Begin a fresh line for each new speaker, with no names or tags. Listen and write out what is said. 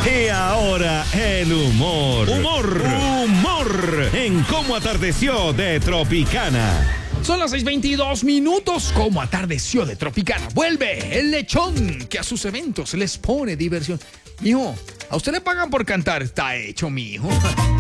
Y ahora el humor. Humor. En Cómo Atardeció de Tropicana.
Son las 6:22. Como atardeció de Tropicana. Vuelve el lechón que a sus eventos les pone diversión. Mijo, a usted le pagan por cantar. Está hecho, mijo.